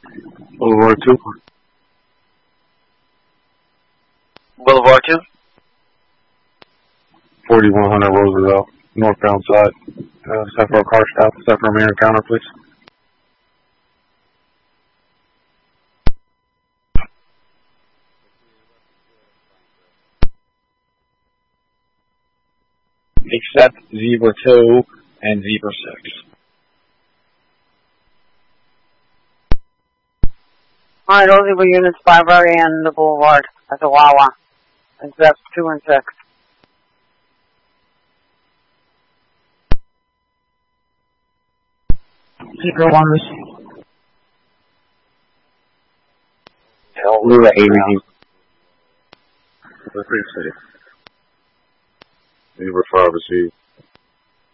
Boulevard 2. Boulevard 2. 4100 Roosevelt, northbound side. Set for a car stop. Set for a main encounter, please. Except Zebra 2 and Zebra 6. Alright, those are units 5 and the Boulevard at the Wawa. Except 2 and 6. Zebra 1 received. Lula 8 received. Zebra 5 received.